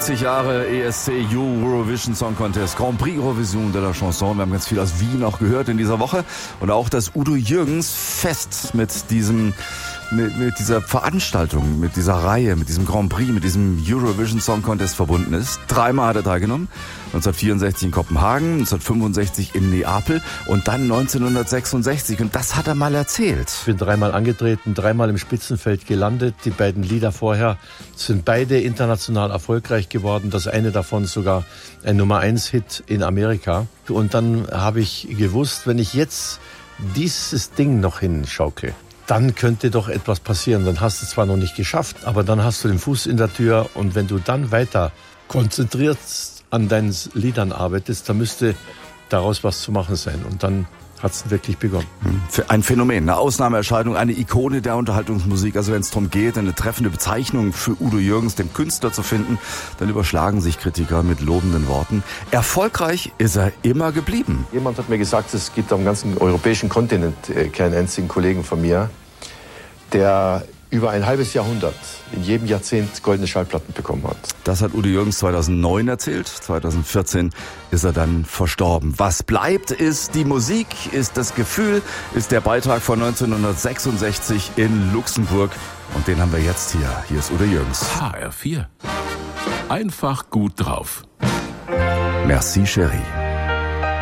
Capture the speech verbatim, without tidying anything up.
fünfzig Jahre E S C Eurovision Song Contest, Grand Prix Eurovision de la Chanson. Wir haben ganz viel aus Wien auch gehört in dieser Woche. Und auch, dass Udo Jürgens fest mit diesem, mit, mit dieser Veranstaltung, mit dieser Reihe, mit diesem Grand Prix, mit diesem Eurovision Song Contest verbunden ist. Dreimal hat er teilgenommen. neunzehnhundertvierundsechzig in Kopenhagen, neunzehnhundertfünfundsechzig in Neapel und dann neunzehnhundertsechsundsechzig. Und das hat er mal erzählt. Ich bin dreimal angetreten, dreimal im Spitzenfeld gelandet. Die beiden Lieder vorher sind beide international erfolgreich geworden. Das eine davon sogar ein Nummer eins Hit in Amerika. Und dann habe ich gewusst, wenn ich jetzt dieses Ding noch hinschaukle, dann könnte doch etwas passieren. Dann hast du es zwar noch nicht geschafft, aber dann hast du den Fuß in der Tür. Und wenn du dann weiter konzentriert an deinen Liedern arbeitest, dann müsste daraus was zu machen sein. Und dann hat es wirklich begonnen. Ein Phänomen, eine Ausnahmeerscheinung, eine Ikone der Unterhaltungsmusik. Also wenn es darum geht, eine treffende Bezeichnung für Udo Jürgens, den Künstler, zu finden, dann überschlagen sich Kritiker mit lobenden Worten. Erfolgreich ist er immer geblieben. Jemand hat mir gesagt, es gibt am ganzen europäischen Kontinent keinen einzigen Kollegen von mir, der über ein halbes Jahrhundert in jedem Jahrzehnt goldene Schallplatten bekommen hat. Das hat Udo Jürgens zweitausendneun erzählt. zweitausendvierzehn ist er dann verstorben. Was bleibt, ist die Musik, ist das Gefühl, ist der Beitrag von neunzehnhundertsechsundsechzig in Luxemburg. Und den haben wir jetzt hier. Hier ist Udo Jürgens. H R vier. Einfach gut drauf. Merci, Chérie.